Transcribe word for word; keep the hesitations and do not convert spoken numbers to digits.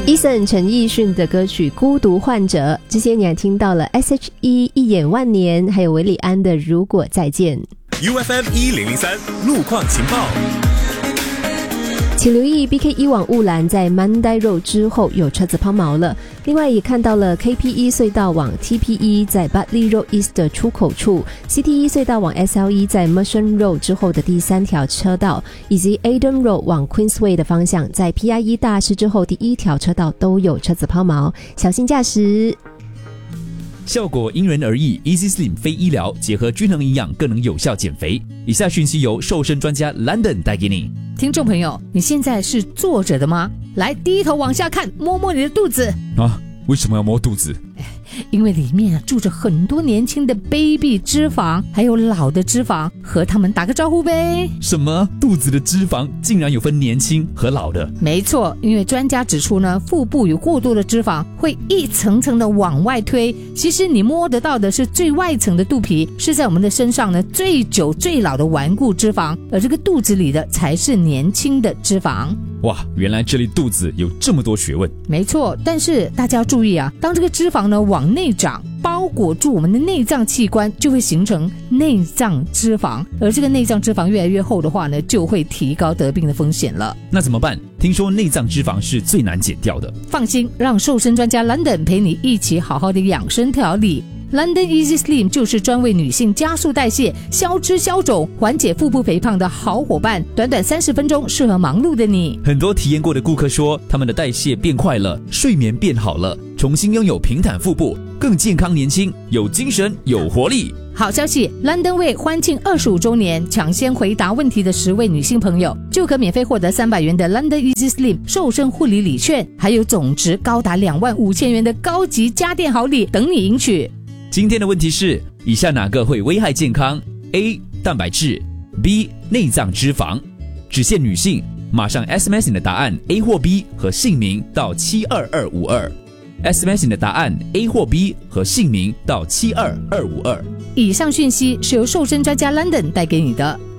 Eason 陈奕迅的歌曲《孤独患者》，之前你还听到了 S H E 一眼万年，还有韦礼安的《如果再见》。 U F M 一零零三路况情报。 请留意 B K 一往雾兰在 Mandai Road 之后有车子抛锚了，另外也看到了 K P 一 隧道往 T P 一 在 Bartley Road East 的出口处， C T 一 隧道往 S L 一 在 Merchant Road 之后的第三条车道，以及 Adam Road 往 Queensway 的方向在 P I 一 大师之后第一条车道都有车子抛锚，小心驾驶。 效果因人而异 ，Easy Slim 非医疗，结合均衡营养更能有效减肥。以下讯息由瘦身专家 London 带给你。 听众朋友，你现在是坐着的吗？来，低头往下看，摸摸你的肚子。 啊，为什么要摸肚子？ 因为里面住着很多年轻的 baby 脂肪，还有老的脂肪，和他们打个招呼呗。 什么？肚子的脂肪竟然有分年轻和老的？ 没错，因为专家指出呢，腹部有过多的脂肪会一层层的往外推，其实你摸得到的是最外层的肚皮，是在我们的身上呢最久最老的顽固脂肪，而这个肚子里的才是年轻的脂肪。 哇，原来这里肚子有这么多学问。 没错，但是大家要注意啊，当这个脂肪呢往内长，包裹住我们的内脏器官，就会形成内脏脂肪，而这个内脏脂肪越来越厚的话呢，就会提高得病的风险了。 那怎么办？听说内脏脂肪是最难减掉的。 放心，让瘦身专家 London 陪你一起好好的养生调理。London Easy Slim 就是专为女性加速代谢、消脂消肿、缓解腹部肥胖的好伙伴，短短三十分钟，适合忙碌的你。 很多体验过的顾客说，他们的代谢变快了，睡眠变好了，重新拥有平坦腹部，更健康年轻，有精神有活力。 好消息 ，London 为欢庆二十五周年，抢先回答问题的十位女性朋友，就可免费获得三百元的 London Easy Slim 瘦身护理礼券，还有总值高达两万五千元的高级家电好礼等你赢取。 今天的问题是，以下哪个会危害健康 ？A. 蛋白质 B. 内脏脂肪。只限女性，马上 S M S 你的答案 A 或 B 和姓名到七二二五二。S M S 你的答案 A 或 B 和姓名到七二二五二。 以上讯息是由瘦身专家 London 带给你的。